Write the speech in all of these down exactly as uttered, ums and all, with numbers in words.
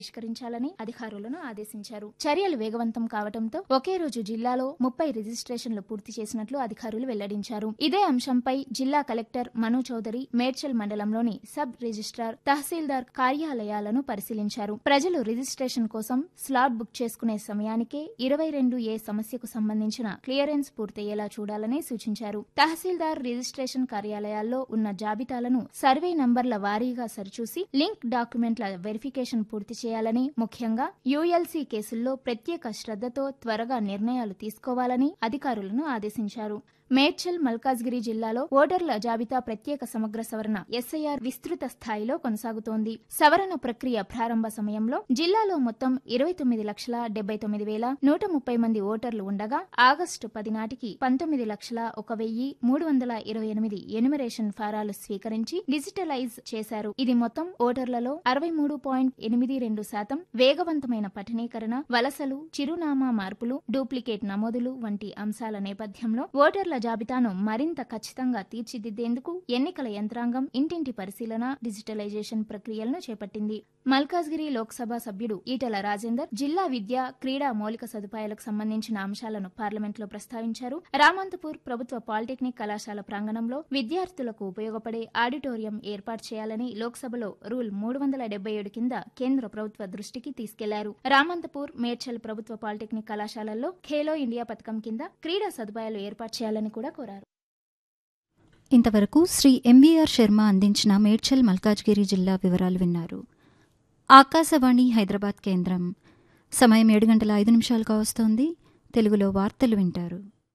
పరిష్కరించాలని అధికారులను ఆదేశించారు. చర్యలు వేగవంతం కావడంతో ఒకే రోజు జిల్లాలో ముప్పై రిజిస్ట్రేషన్లు పూర్తి చేసినట్లు అధికారులు వెల్లడించారు. ఇదే అంశంపై జిల్లా కలెక్టర్ మను చౌదరి మేడ్చల్ మండలంలోని సబ్ రిజిస్ట్రార్, తహసీల్దార్ కార్యాలయాలను పరిశీలించారు. ప్రజలు రిజిస్ట్రేషన్ కోసం స్లాట్ బుక్ చేసుకునే సమయానికే ఇరవై రెండు ఏ సమస్యకు సంబంధించిన క్లియరెన్స్ పూర్తయ్యేలా చూడాలని సూచించారు. తహసీల్దార్ రిజిస్ట్రేషన్ కార్యాలయాల్లో ఉన్న జాబితాలను సర్వే నంబర్ల వారీగా సరిచూసి లింక్ డాక్యుమెంట్ల వెరిఫికేషన్ పూర్తి చేయాలని, ముఖ్యంగా యూఎల్సీ కేసుల్లో ప్రత్యేక శ్రద్ధతో త్వరగా నిర్ణయాలు తీసుకోవాలని అధికారులను ఆదేశించారు. మేడ్చల్, మల్కాజ్గిరి జిల్లాలో ఓటర్ల జాబితా ప్రత్యేక సమగ్ర సవరణ ఎస్ఐఆర్ విస్తృత స్థాయిలో కొనసాగుతోంది. సవరణ ప్రక్రియ ప్రారంభ సమయంలో జిల్లాలో మొత్తం ఇరవై తొమ్మిది లక్షల డెబ్బై తొమ్మిది వేల నూట ముప్పై మంది ఓటర్లు ఉండగా ఆగస్టు పది నాటికి పంతొమ్మిది లక్షల ఒక వెయ్యి మూడు వందల ఇరవై ఎనిమిది ఎన్యుమరేషన్ ఫారాలు స్వీకరించి డిజిటలైజ్ చేశారు. ఇది మొత్తం ఓటర్లలో అరవై మూడు పాయింట్ ఎనిమిది రెండు శాతం. వేగవంతమైన పఠనీకరణ, వలసలు, చిరునామా మార్పులు, డూప్లికేట్ నమోదులు వంటి అంశాల నేపథ్యంలో ఓటర్ల జాబితాను మరింత ఖచ్చితంగా తీర్చిదిద్దేందుకు ఎన్నికల యంత్రాంగం ఇంటింటి పరిశీలన, డిజిటలైజేషన్ ప్రక్రియలను చేపట్టింది. మల్కాజ్గిరి లోక్సభ సభ్యుడు ఈటెల రాజేందర్ జిల్లా విద్య, క్రీడా మౌలిక సదుపాయాలకు సంబంధించిన అంశాలను పార్లమెంట్లో ప్రస్తావించారు. రామంతపూర్ ప్రభుత్వ పాలిటెక్నిక్ కళాశాల ప్రాంగణంలో విద్యార్థులకు ఉపయోగపడే ఆడిటోరియం ఏర్పాటు చేయాలని లోక్సభలో రూల్ మూడు వందల డెబ్బై ఏడు కింద కేంద్ర ప్రభుత్వ దృష్టికి తీసుకెళ్లారు. రామంతపూర్, మేడ్చల్ ప్రభుత్వ పాలిటెక్నిక్ కళాశాలల్లో ఖేలో ఇండియా పథకం కింద క్రీడా సదుపాయాలు ఏర్పాటు చేయాలని కూడా కోరారు. ఇంతవరకు శ్రీ ఎంవీఆర్ శర్మ అందించిన మేడ్చల్, మల్కాజ్గిరి జిల్లా వివరాలు విన్నారు. ఆకాశవాణి హైదరాబాద్ కేంద్రం. సమయం ఏడు గంటల ఐదు నిమిషాలుగా వస్తోంది. తెలుగులో వార్తలు వింటారు.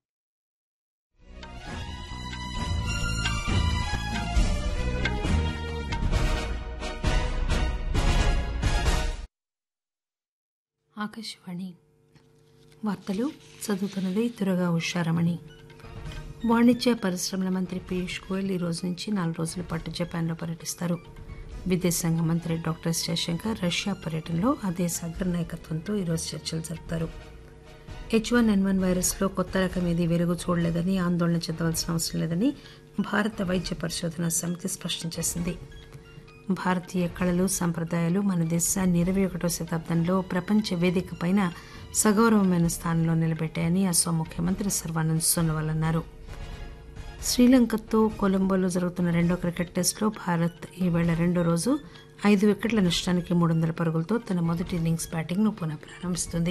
ఆకాశవాణి వార్తలు చదువుతున్నది తురగా ఉషారమణి. వాణిజ్య పరిశ్రమల మంత్రి పీయూష్ గోయల్ ఈ రోజు నుంచి నాలుగు రోజుల పాటు జపాన్లో పర్యటిస్తారు. విదేశాంగ మంత్రి డాక్టర్ ఎస్ జయశంకర్ రష్యా పర్యటనలో ఆ దేశ అగ్రనాయకత్వంతో ఈరోజు చర్చలు జరుపుతారు. హెచ్ వన్ ఎన్ వన్ వైరస్లో కొత్త రకం ఏది వెలుగు చూడలేదని, ఆందోళన చెందవలసిన అవసరం లేదని భారత వైద్య పరిశోధన సమితి స్పష్టం చేసింది. భారతీయ కళలు, సంప్రదాయాలు మన దేశాన్ని ఇరవై ఒకటో శతాబ్దంలో ప్రపంచ వేదిక పైన సగౌరవమైన స్థానంలో నిలబెట్టాయని అసోం ముఖ్యమంత్రి సర్వానంద్ సోనోవాల్ అన్నారు. శ్రీలంకతో కొలంబోలో జరుగుతున్న రెండో క్రికెట్ టెస్టులో భారత్ ఈవేళ రెండో రోజు ఐదు వికెట్ల నష్టానికి మూడు వందల పరుగులతో తన మొదటి ఇన్నింగ్స్ బ్యాటింగ్ను పునః ప్రారంభిస్తుంది.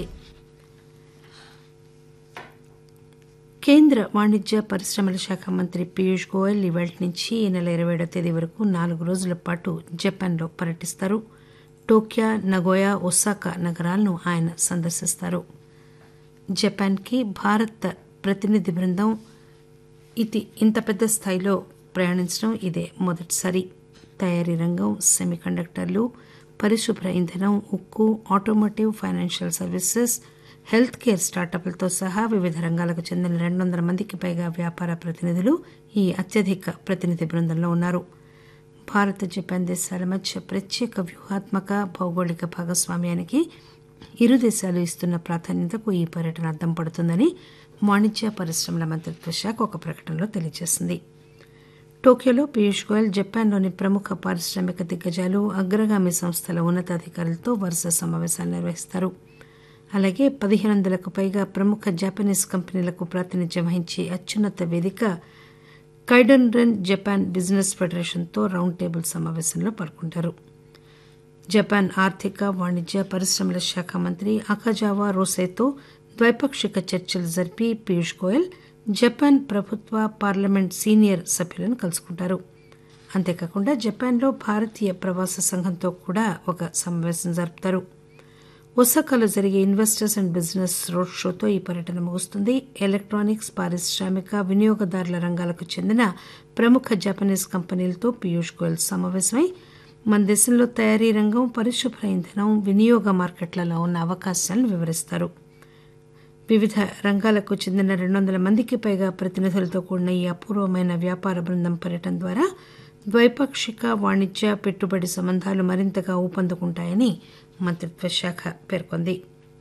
కేంద్ర వాణిజ్య పరిశ్రమల శాఖ మంత్రి పీయూష్ గోయల్ ఈవేళ నుంచి ఈ నెల ఇరవై ఏడో తేదీ వరకు నాలుగు రోజుల పాటు జపాన్లో పర్యటిస్తారు. టోక్యో, నగోయా, ఒసాకా నగరాలను ఆయన సందర్శిస్తారు. జపాన్కి భారత ప్రతినిధి బృందం ఇది ఇంత పెద్ద స్థాయిలో ప్రయాణించడం ఇదే మొదటిసారి. తయారీ రంగం, సెమీకండక్టర్లు, పరిశుభ్ర ఇంధనం, ఉక్కు, automotive, financial services, health care స్టార్టప్లతో సహా వివిధ రంగాలకు చెందిన రెండు వందల మందికి పైగా వ్యాపార ప్రతినిధులు ఈ అత్యధిక ప్రతినిధి బృందంలో ఉన్నారు. భారత్, జపాన్ దేశాల మధ్య ప్రత్యేక వ్యూహాత్మక, భౌగోళిక భాగస్వామ్యానికి ఇరు దేశాలు ఇస్తున్న ప్రాధాన్యతకు ఈ పర్యటన అద్దం పడుతుందని వాణిజ్య పరిశ్రమల మంత్రిత్వ శాఖ ఒక ప్రకటనలో తెలియజేసింది. టోక్యోలో పీయూష్ గోయల్ జపాన్లోని ప్రముఖ పారిశ్రామిక దిగ్గజాలు, అగ్రగామి సంస్థల ఉన్నతాధికారులతో వరుస సమావేశాలు నిర్వహిస్తారు. అలాగే పదిహేను వందలకు పైగా ప్రముఖ జపనీస్ కంపెనీలకు ప్రాతినిధ్యం వహించే అత్యున్నత వేదిక కైడెన్రెన్ జపాన్ బిజినెస్ ఫెడరేషన్తో రౌండ్ టేబుల్ సమావేశంలో పాల్గొంటారు. జపాన్ ఆర్థిక, వాణిజ్య పరిశ్రమల శాఖ మంత్రి అకాజావా రోసైతో ద్వైపాక్షిక చర్చలు జరిపి పీయూష్ గోయల్ జపాన్ ప్రభుత్వ, పార్లమెంట్ సీనియర్ సభ్యులను కలుసుకుంటారు. అంతేకాకుండా జపాన్లో భారతీయ ప్రవాస సంఘంతో కూడా ఒక సమావేశం జరుపుతారు. ఒసాకాలో జరిగే ఇన్వెస్టర్స్ అండ్ బిజినెస్ రోడ్ షోతో ఈ పర్యటన ముగుస్తుంది. ఎలక్ట్రానిక్స్, పారిశ్రామిక, వినియోగదారుల రంగాలకు చెందిన ప్రముఖ జపనీస్ కంపెనీలతో పీయూష్ గోయల్ సమావేశమై మన దేశంలో తయారీ రంగం, పరిశుభ్ర ఇంధనం, వినియోగ మార్కెట్లలో ఉన్న అవకాశాలను వివరిస్తారు. వివిధ రంగాలకు చెందిన రెండు వందల మందికి పైగా ప్రతినిధులతో కూడిన ఈ అపూర్వమైన వ్యాపార బృందం పర్యటన ద్వారా ద్వైపాక్షిక వాణిజ్య, పెట్టుబడి సంబంధాలు మరింతగా ఊపందుకుంటాయని మంత్రిత్వ శాఖ పేర్కొంది.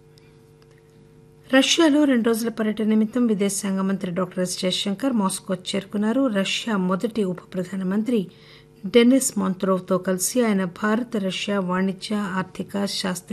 రష్యాలో రెండు రోజుల పర్యటన నిమిత్తం విదేశాంగ మంత్రి డాక్టర్ ఎస్ జయశంకర్ మాస్కో చేరుకున్నారు. రష్యా మొదటి ఉప ప్రధానమంత్రి డెనిస్ మాంత్రోవ్తో కలిసి ఆయన భారత రష్యా వాణిజ్య ఆర్థిక శాస్త్రీయ